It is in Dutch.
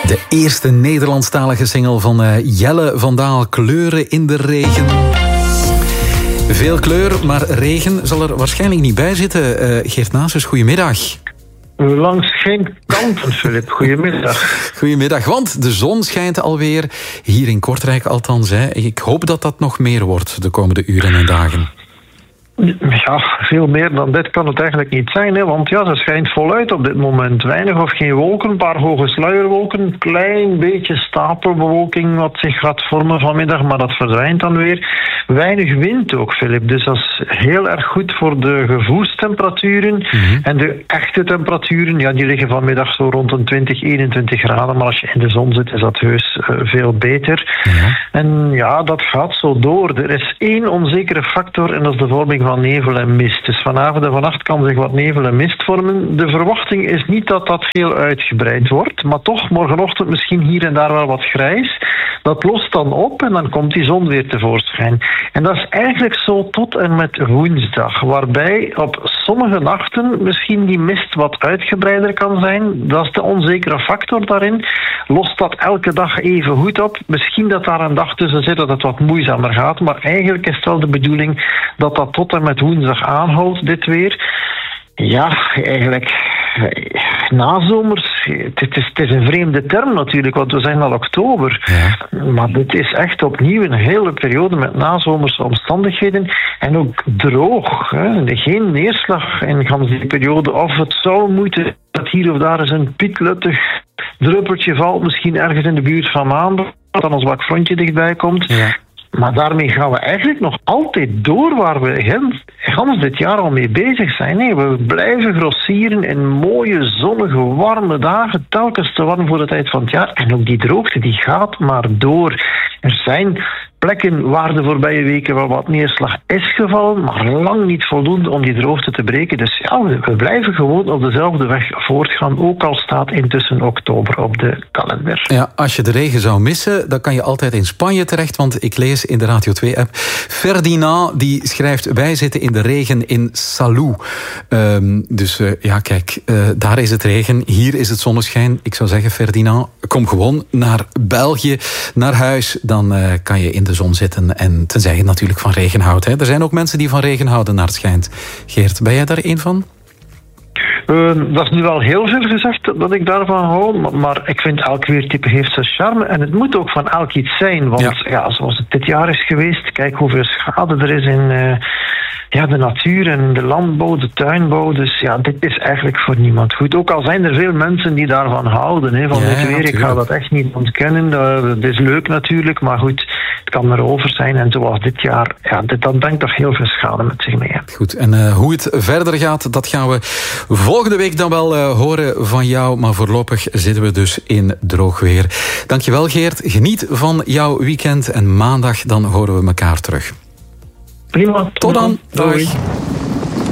De eerste Nederlandstalige single van Jelle van Daal, Kleuren in de regen. Veel kleur, maar regen zal er waarschijnlijk niet bij zitten. Geert Nasus, goedemiddag. Langs geen kanten, Filip. Goedemiddag. Goedemiddag, want de zon schijnt alweer. Hier in Kortrijk althans. Ik hoop dat dat nog meer wordt de komende uren en dagen. Ja, veel meer dan dit kan het eigenlijk niet zijn. Hè? Want ja, ze schijnt voluit op dit moment. Weinig of geen wolken, een paar hoge sluierwolken. Een klein beetje stapelbewolking wat zich gaat vormen vanmiddag, maar dat verdwijnt dan weer. Weinig wind ook, Filip. Dus dat is heel erg goed voor de gevoelstemperaturen. Mm-hmm. En de echte temperaturen, ja, die liggen vanmiddag zo rond een 20, 21 graden. Maar als je in de zon zit, is dat heus veel beter. Ja. En ja, dat gaat zo door. Er is één onzekere factor en dat is de vorming van nevel en mist. Dus vanavond en vannacht kan zich wat nevel en mist vormen. De verwachting is niet dat dat heel uitgebreid wordt, maar toch morgenochtend misschien hier en daar wel wat grijs. Dat lost dan op en dan komt die zon weer tevoorschijn. En dat is eigenlijk zo tot en met woensdag, waarbij op sommige nachten misschien die mist wat uitgebreider kan zijn. Dat is de onzekere factor daarin. Lost dat elke dag even goed op? Misschien dat daar een dag tussen zit dat het wat moeizamer gaat, maar eigenlijk is het wel de bedoeling dat dat tot en met woensdag aanhoudt, dit weer. Ja, eigenlijk nazomers, het is een vreemde term natuurlijk, want we zijn al oktober. Ja. Maar dit is echt opnieuw een hele periode met nazomerse omstandigheden en ook droog. Hè. Geen neerslag in die periode. Of het zou moeten dat hier of daar eens een pietluttig druppeltje valt, misschien ergens in de buurt van Maandag, dat dan een zwak frontje dichtbij komt. Ja. Maar daarmee gaan we eigenlijk nog altijd door waar we gans dit jaar al mee bezig zijn. Nee, we blijven grossieren in mooie, zonnige, warme dagen. Telkens te warm voor de tijd van het jaar. En ook die droogte, die gaat maar door. Er zijn plekken waar de voorbije weken wel wat neerslag is gevallen, maar lang niet voldoende om die droogte te breken. Dus ja, we blijven gewoon op dezelfde weg voortgaan, ook al staat intussen oktober op de kalender. Ja, als je de regen zou missen, dan kan je altijd in Spanje terecht, want ik lees in de Radio 2-app, Ferdinand die schrijft, wij zitten in de regen in Salou. Ja, kijk, daar is het regen, hier is het zonneschijn. Ik zou zeggen, Ferdinand, kom gewoon naar België, naar huis, dan kan je in de zon zitten. En tenzij je natuurlijk van regen houdt. Hè. Er zijn ook mensen die van regen houden, naar het schijnt. Geert, ben jij daar één van? Dat is nu wel heel veel gezegd dat ik daarvan hou, maar ik vind elk weertype heeft zijn charme en het moet ook van elk iets zijn, want ja, zoals het dit jaar is geweest, kijk hoeveel schade er is in de natuur en de landbouw, de tuinbouw, dus ja, dit is eigenlijk voor niemand goed. Ook al zijn er veel mensen die daarvan houden, van dit weer, natuurlijk. Ik ga dat echt niet ontkennen, dat is leuk natuurlijk, maar goed, het kan erover zijn en zoals dit jaar, ja, dat brengt toch heel veel schade met zich mee. Goed, en hoe het verder gaat, dat gaan we volgende week dan wel horen van jou, maar voorlopig zitten we dus in droog weer. Dankjewel Geert, geniet van jouw weekend en maandag dan horen we elkaar terug. Prima. Tot dan. Doei.